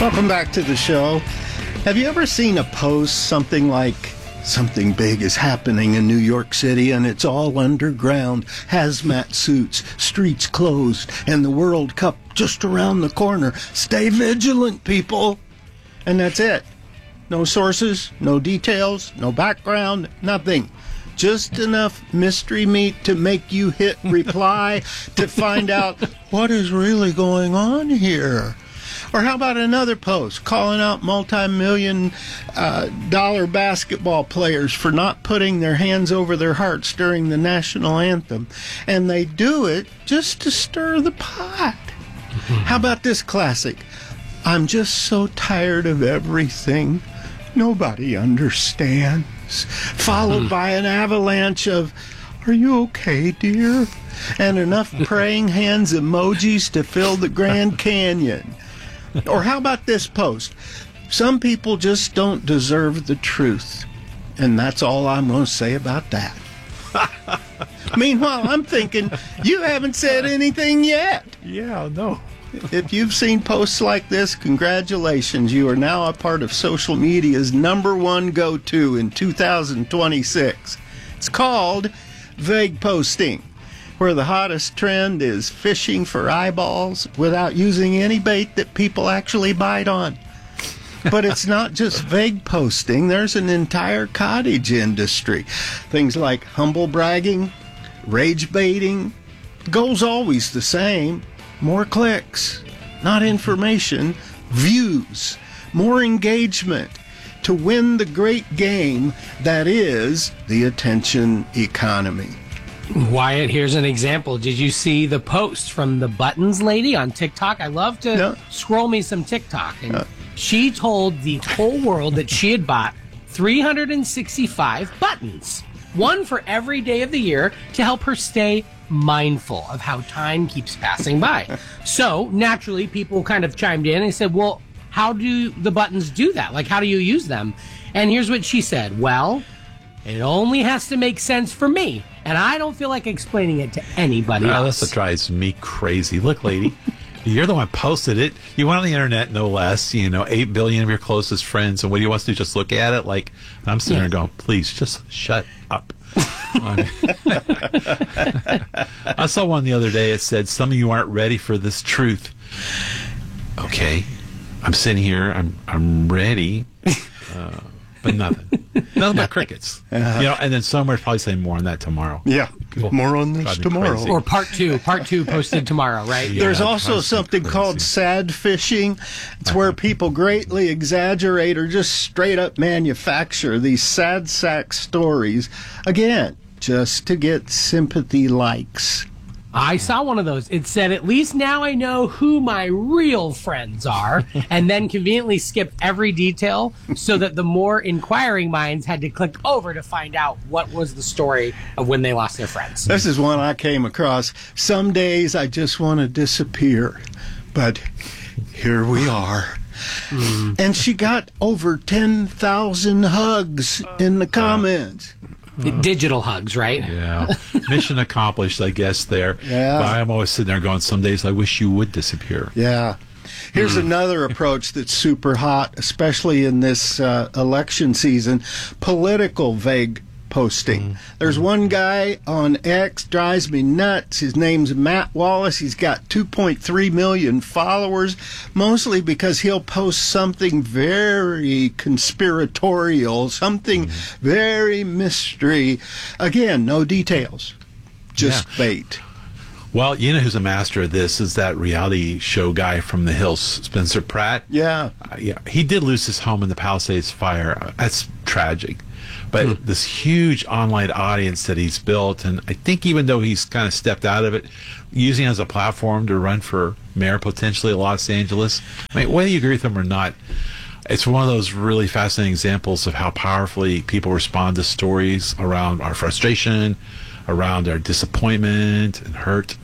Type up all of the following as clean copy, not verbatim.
Welcome back to the show. Have you ever seen a post something like, something big is happening in New York City and it's all underground, hazmat suits, streets closed, and the World Cup just around the corner. Stay vigilant, people. And that's it. No sources, no details, no background, nothing. Just enough mystery meat to make you hit reply to find out what is really going on here. Or how about another post calling out multi-million dollar basketball players for not putting their hands over their hearts during the national anthem? And they do it just to stir the pot. How about this classic? I'm just so tired of everything. Nobody understands. Followed by an avalanche of, are you okay, dear? And enough praying hands emojis to fill the Grand Canyon. Or how about this post? Some people just don't deserve the truth. And that's all I'm going to say about that. Meanwhile, I'm thinking, you haven't said anything yet. Yeah, no. If you've seen posts like this, congratulations. You are now a part of social media's #1 go-to in 2026. It's called vague posting, where the hottest trend is fishing for eyeballs without using any bait that people actually bite on. But it's not just vague posting. There's an entire cottage industry. Things like humble bragging, rage baiting. The goal's always the same. More clicks, not information, views, more engagement to win the great game that is the attention economy. Wyatt, here's an example. Did you see the post from the buttons lady on TikTok? I love to scroll me some TikTok. And she told the whole world that she had bought 365 buttons, one for every day of the year, to help her stay mindful of how time keeps passing by. So naturally, people kind of chimed in and said, well, how do the buttons do that? Like, how do you use them? And here's what she said. Well, it only has to make sense for me, and I don't feel like explaining it to anybody else. That's what drives me crazy. Look, lady, you're the one who posted it. You went on the internet, no less. 8 billion of your closest friends, and what do you want to do? Just look at it? Like, and I'm sitting there going, please, just shut up. I saw one the other day. It said, some of you aren't ready for this truth. Okay, I'm sitting here. I'm ready, but nothing but crickets. And then somewhere probably saying more on that tomorrow. Yeah, more on this tomorrow. Or part two posted tomorrow, right? Yeah, there's also something called sad fishing. It's where people greatly exaggerate or just straight up manufacture these sad sack stories, again, just to get sympathy likes. I saw one of those. It said, at least now I know who my real friends are, and then conveniently skipped every detail so that the more inquiring minds had to click over to find out what was the story of when they lost their friends. This is one I came across. Some days I just want to disappear, but here we are. And she got over 10,000 hugs in the comments. Digital hugs, right? Yeah. Mission accomplished, I guess, there. Yeah. But I'm always sitting there going, some days I wish you would disappear. Yeah. Here's another approach that's super hot, especially in this election season, political vague posting. There's one guy on X, drives me nuts. His name's Matt Wallace. He's got 2.3 million followers, mostly because he'll post something very conspiratorial, something very mystery. Again, no details, just bait. Well, you know who's a master of this is that reality show guy from The Hills, Spencer Pratt. Yeah. He did lose his home in the Palisades fire. That's tragic. But this huge online audience that he's built, and I think even though he's kind of stepped out of it, using it as a platform to run for mayor potentially of Los Angeles, I mean, whether you agree with him or not, it's one of those really fascinating examples of how powerfully people respond to stories around our frustration, around our disappointment and hurt.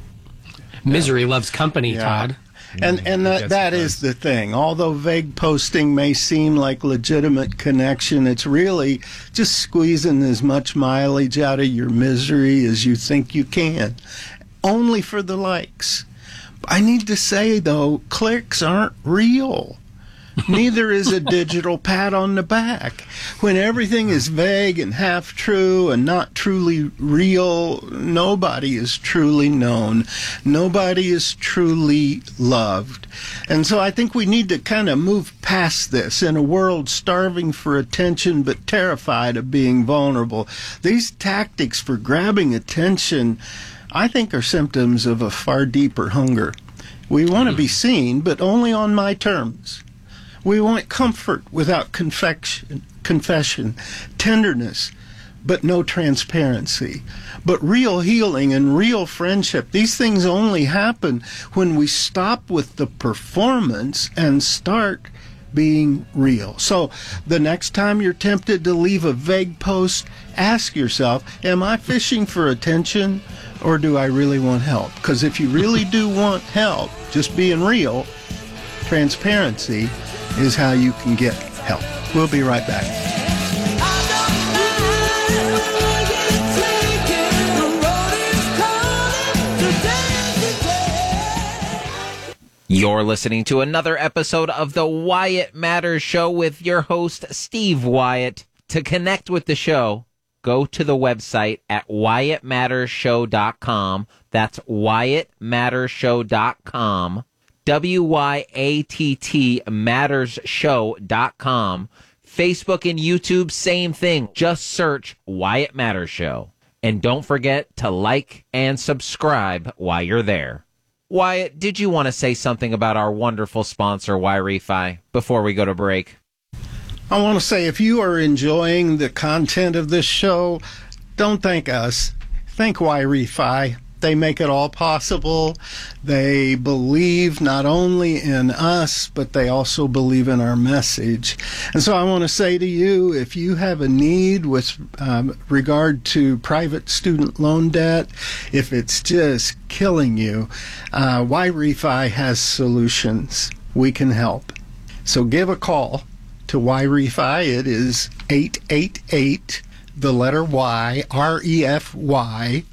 Misery loves company, Todd. And that is the thing. Although vague posting may seem like legitimate connection, it's really just squeezing as much mileage out of your misery as you think you can, only for the likes. I need to say, though, clicks aren't real. Neither is a digital pat on the back. When everything is vague and half true and not truly real, nobody is truly known. Nobody is truly loved. And so I think we need to kind of move past this in a world starving for attention but terrified of being vulnerable. These tactics for grabbing attention, I think, are symptoms of a far deeper hunger. We want to be seen, but only on my terms. We want comfort without confession, tenderness, but no transparency. But real healing and real friendship, these things only happen when we stop with the performance and start being real. So the next time you're tempted to leave a vague post, ask yourself, am I fishing for attention or do I really want help? Because if you really do want help, just being real, transparency is how you can get help. We'll be right back. You're listening to another episode of the Wyatt Matters Show with your host, Steve Wyatt. To connect with the show, go to the website at WyattMattersShow.com. That's WyattMattersShow.com. WYATT MattersShow.com. Facebook and YouTube, same thing. Just search Wyatt Matters Show. And don't forget to like and subscribe while you're there. Wyatt, did you want to say something about our wonderful sponsor, YRefi, before we go to break? I want to say, if you are enjoying the content of this show, don't thank us. Thank YRefi. They make it all possible. They believe not only in us, but they also believe in our message. And so I want to say to you, if you have a need with regard to private student loan debt, if it's just killing you, YRefi has solutions. We can help. So give a call to YRefi. It is 888, the letter Y, REFY,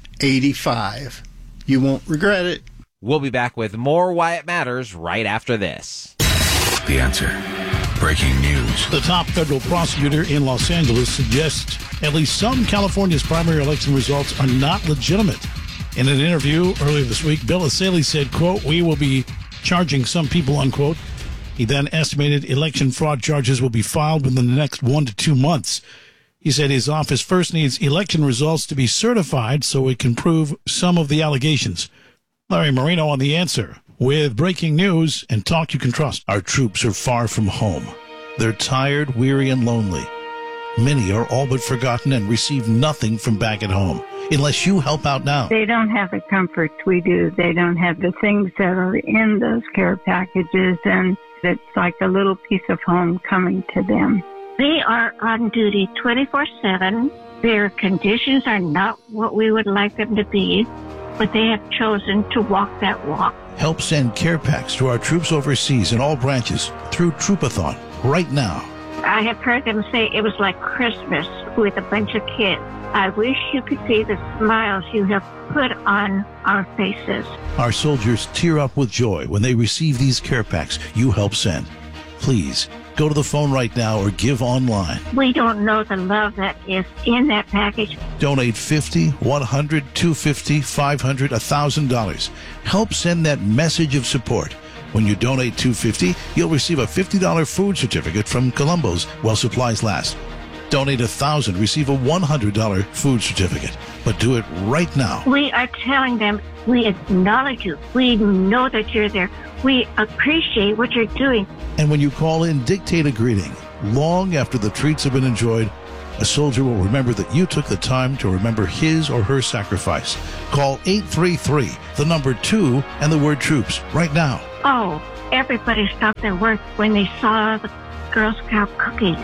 85. You won't regret it. We'll be back with more Wyatt Matters right after this. The Answer. Breaking news. The top federal prosecutor in Los Angeles suggests at least some California's primary election results are not legitimate. In an interview earlier this week, Bill Assaley said, quote, "We will be charging some people," unquote. He then estimated election fraud charges will be filed within the next 1 to 2 months. He said his office first needs election results to be certified so it can prove some of the allegations. Larry Marino on The Answer with breaking news and talk you can trust. Our troops are far from home. They're tired, weary, and lonely. Many are all but forgotten and receive nothing from back at home unless you help out now. They don't have the comforts we do. They don't have the things that are in those care packages, and it's like a little piece of home coming to them. They are on duty 24/7. Their conditions are not what we would like them to be, but they have chosen to walk that walk. Help send care packs to our troops overseas in all branches through Troopathon right now. I have heard them say it was like Christmas with a bunch of kids. I wish you could see the smiles you have put on our faces. Our soldiers tear up with joy when they receive these care packs you help send. Please, go to the phone right now or give online. We don't know the love that is in that package. Donate $50, $100, $250, $500, $1,000. Help send that message of support. When you donate $250, you'll receive a $50 food certificate from Columbo's while supplies last. Donate $1,000, receive a $100 food certificate. But do it right now. We are telling them we acknowledge you. We know that you're there. We appreciate what you're doing. And when you call in, dictate a greeting. Long after the treats have been enjoyed, a soldier will remember that you took the time to remember his or her sacrifice. Call 833, the number 2, and the word troops right now. Oh, everybody stopped their work when they saw the Girl Scout cookies.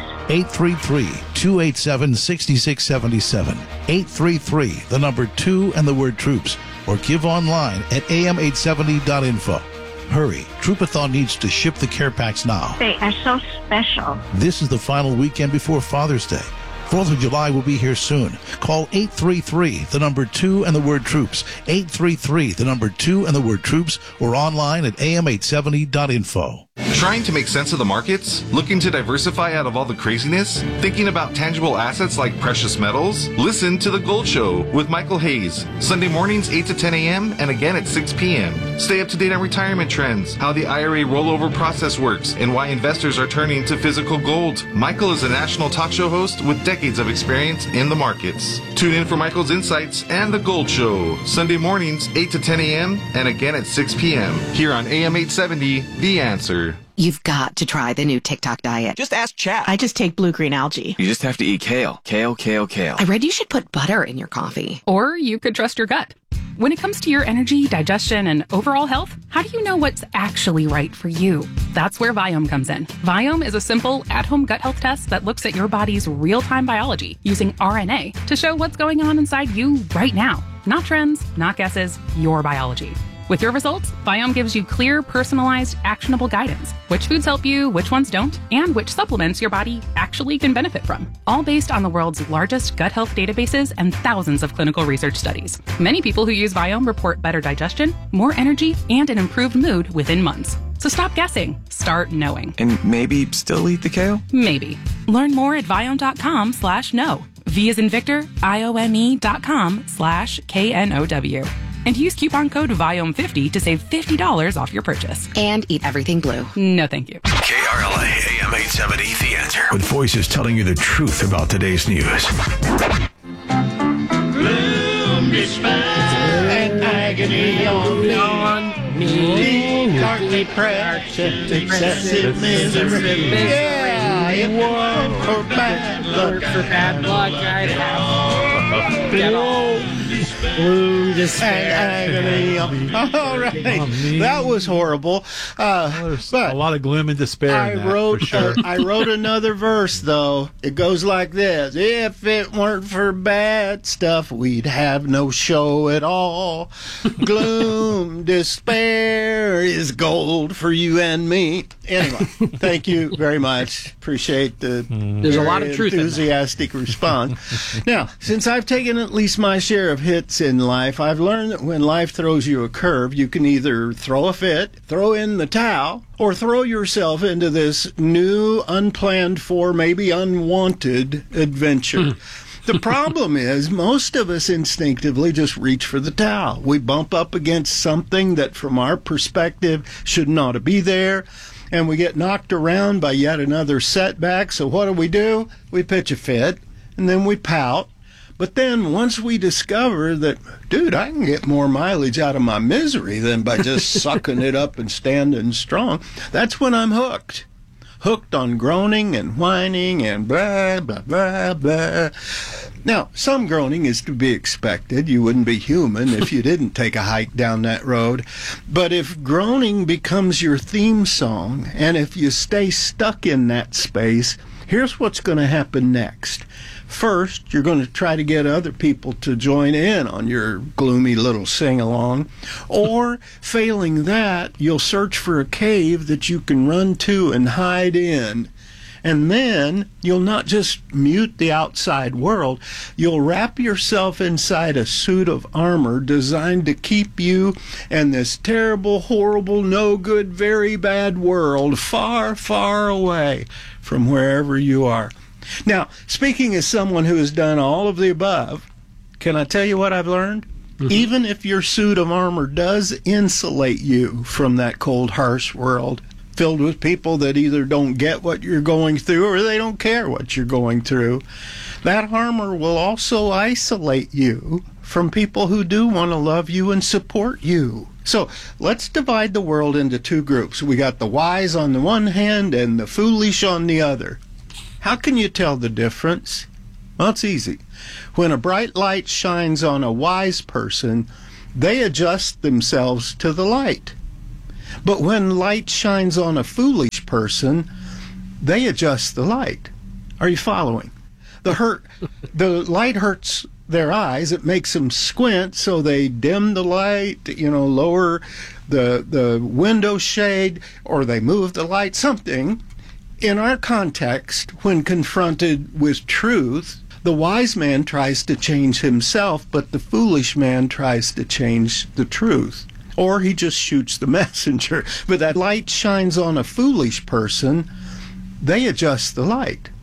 833-287-6677. 833, the number 2, and the word troops. Or give online at am870.info. Hurry, Troopathon needs to ship the care packs now. They are so special. This is the final weekend before Father's Day. 4th of July will be here soon. Call 833, the number 2, and the word troops. 833, the number 2, and the word troops, or online at am870.info. Trying to make sense of the markets? Looking to diversify out of all the craziness? Thinking about tangible assets like precious metals? Listen to The Gold Show with Michael Hayes. Sunday mornings 8 to 10 a.m. and again at 6 p.m. Stay up to date on retirement trends, how the IRA rollover process works, and why investors are turning to physical gold. Michael is a national talk show host with decades of experience in the markets. Tune in for Michael's insights and The Gold Show. Sunday mornings 8 to 10 a.m. and again at 6 p.m. here on AM 870, The Answer. You've got to try the new TikTok diet. Just ask chat. I just take blue-green algae. You just have to eat kale. Kale, kale, kale. I read you should put butter in your coffee. Or you could trust your gut. When it comes to your energy, digestion, and overall health, how do you know what's actually right for you? That's where Viome comes in. Viome is a simple, at-home gut health test that looks at your body's real-time biology using RNA to show what's going on inside you right now. Not trends, not guesses, your biology. With your results, Viome gives you clear, personalized, actionable guidance. Which foods help you, which ones don't, and which supplements your body actually can benefit from. All based on the world's largest gut health databases and thousands of clinical research studies. Many people who use Viome report better digestion, more energy, and an improved mood within months. So stop guessing. Start knowing. And maybe still eat the kale? Maybe. Learn more at Viome.com/know. V as in Victor, IOME.com/KNOW. And use coupon code VIOME50 to save $50 off your purchase. And eat everything blue. No, thank you. KRLA AM 870, The Answer. With voices telling you the truth about today's news. Gloom, despair, and agony on me. Darkly precious, excessive misery. Yeah, it won't for bad luck. For bad luck, I'd have. Get all. Gloom, despair, and agony. All right, that was horrible. There's a lot of gloom and despair. I wrote another verse though. It goes like this: if it weren't for bad stuff, we'd have no show at all. Gloom, despair is gold for you and me. Anyway, thank you very much. Appreciate the There's a lot of truth enthusiastic response. Now, since I've taken at least my share of hits in life, I've learned that when life throws you a curve, you can either throw a fit, throw in the towel, or throw yourself into this new, unplanned for, maybe unwanted adventure. The problem is most of us instinctively just reach for the towel. We bump up against something that from our perspective should not be there, and we get knocked around by yet another setback. So what do? We pitch a fit, and then we pout. But then once we discover that, dude, I can get more mileage out of my misery than by just sucking it up and standing strong, that's when I'm hooked. Hooked on groaning and whining and blah, blah, blah, blah. Now, some groaning is to be expected. You wouldn't be human if you didn't take a hike down that road. But if groaning becomes your theme song, and if you stay stuck in that space, here's what's going to happen next. First, you're going to try to get other people to join in on your gloomy little sing-along. Or, failing that, you'll search for a cave that you can run to and hide in. And then you'll not just mute the outside world, you'll wrap yourself inside a suit of armor designed to keep you and this terrible, horrible, no good, very bad world far, far away from wherever you are. Now, speaking as someone who has done all of the above, can I tell you what I've learned? Mm-hmm. Even if your suit of armor does insulate you from that cold, harsh world, filled with people that either don't get what you're going through or they don't care what you're going through, that armor will also isolate you from people who do want to love you and support you. So let's divide the world into two groups. We got the wise on the one hand and the foolish on the other. How can you tell the difference? Well, it's easy. When a bright light shines on a wise person, they adjust themselves to the light. But when light shines on a foolish person, they adjust the light. Are you following? The light hurts their eyes. It makes them squint, so they dim the light, lower the window shade, or they move the light, something. In our context, when confronted with truth, the wise man tries to change himself, but the foolish man tries to change the truth. Or he just shoots the messenger. But that light shines on a foolish person, they adjust the light.